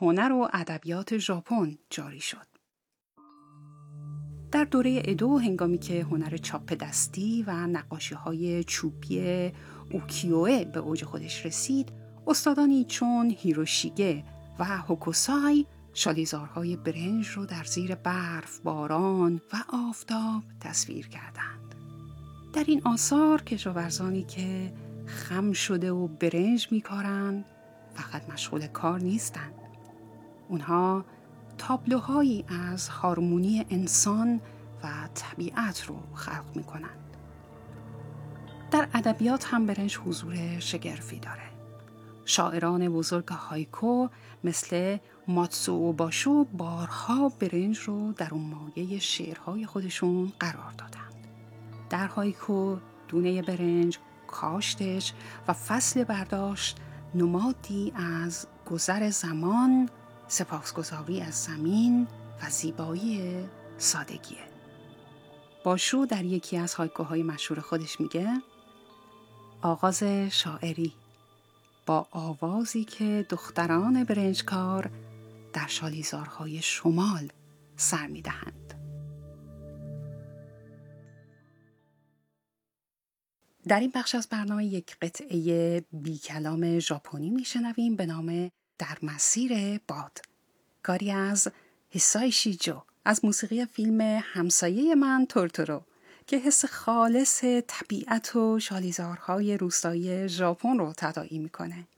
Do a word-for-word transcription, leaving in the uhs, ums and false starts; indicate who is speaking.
Speaker 1: هنر و ادبیات ژاپن جاری شد. در دوره ادو هنگامی که هنر چاپ دستی و نقاشی‌های چوبی اوکیوئه به اوج خودش رسید، استادانی چون هیروشیگه و هوکوسای شالیزارهای برنج رو در زیر برف، باران و آفتاب تصویر کردند. در این آثار کشاورزانی که خم شده و برنج می‌کارند فقط مشغول کار نیستند. اونها تابلوهایی از هارمونی انسان و طبیعت رو خلق می‌کنند. در ادبیات هم برنج حضور شگرفی داره. شاعران بزرگ هایکو مثل ماتسوو باشو بارها برنج رو در اون مایه شعرهای خودشون قرار دادند. در هایکو دونه برنج، کاشتش و فصل برداشت نمادی از گذر زمان، سپاسگزاری از زمین و زیبایی سادگیه. باشو در یکی از هایکوهای مشهور خودش میگه: آغاز شاعری با آوازی که دختران برنجکار در شالیزارهای شمال سر میدهند. در این بخش از برنامه یک قطعه بی کلام ژاپنی میشنویم به نام در مسیر باد، کاری از هیسای شیجو از موسیقی فیلم همسایه من تورتورو که حس خالص طبیعت و شالیزارهای روستایی ژاپن رو تداعی میکنه.